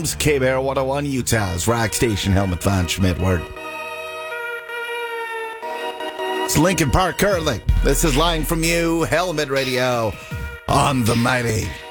is K-Bear 101 Utah's rock station. Helmut Von Schmidt word. It's Lincoln Park currently. This is Lying From You, Helmet Radio on the mighty